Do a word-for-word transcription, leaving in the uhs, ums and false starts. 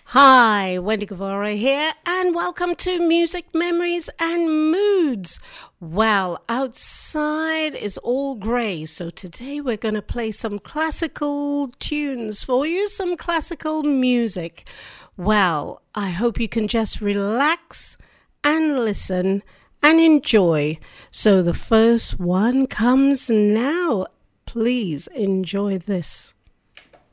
Hi, Wendy Guevara here, and welcome to Music Memories and Moods. Well, outside is all grey, so today we're going to play some classical tunes for you, some classical music. Well, I hope you can just relax and listen and enjoy. So the first one comes now. Please enjoy this.